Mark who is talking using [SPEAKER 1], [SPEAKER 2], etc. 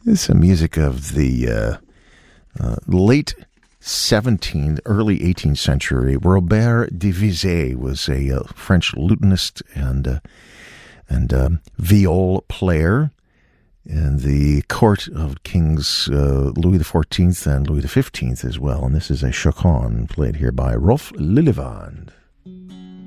[SPEAKER 1] This is some music of the late 17th, early 18th century. Robert de Vizet was a French lutenist and viol player in the court of Kings Louis XIV and Louis XV as well. And this is a chaconne played here by Rolf Lillevand.